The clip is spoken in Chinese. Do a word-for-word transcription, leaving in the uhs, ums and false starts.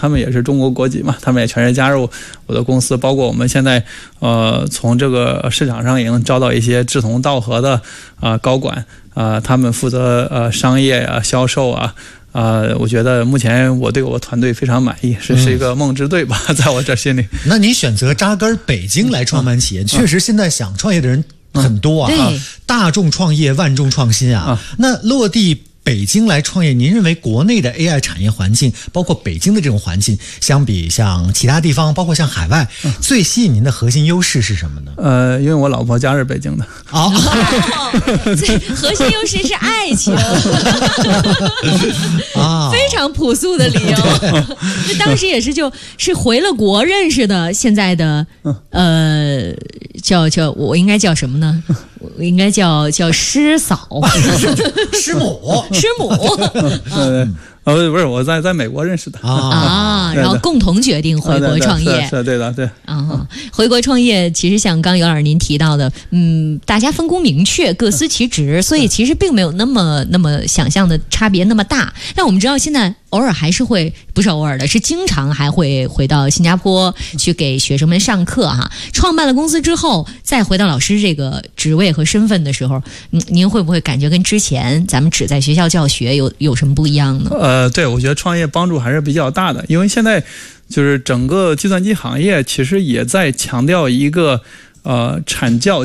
他们也是中国国籍嘛，他们也全是加入我的公司，包括我们现在呃从这个市场上也能招到一些志同道合的啊、呃、高管啊、呃，他们负责呃商业啊、销售啊。啊、呃，我觉得目前我对我团队非常满意，是是一个梦之队吧，嗯、在我这心里。 那你选择扎根北京来创办企业，嗯、确实现在想创业的人很多啊， 嗯、 大众创业万众创新啊。嗯、那落地北京来创业，您认为国内的 A I 产业环境，包括北京的这种环境，相比像其他地方，包括像海外，嗯、最吸引您的核心优势是什么呢？ 呃，因为我老婆家是北京的。 哦， 最核心优势是爱情啊， 非常朴素的理由。那当时也是就是回了国认识的，现在的呃叫叫我应该叫什么呢？我应该叫叫师嫂、 师母、 师母。 嗯呃，不是，我在在美国认识的啊，然后共同决定回国创业， 是对的，对啊，回国创业，其实像刚尤老师您提到的，嗯，大家分工明确，各司其职，所以其实并没有那么那么想象的差别那么大。但我们知道现在偶尔还是会，不是偶尔的，是经常还会回到新加坡去给学生们上课哈。创办了公司之后，再回到老师这个职位和身份的时候，您您会不会感觉跟之前咱们只在学校教学有有什么不一样呢？ 呃，对，我觉得创业帮助还是比较大的，因为现在就是整个计算机行业其实也在强调一个呃产教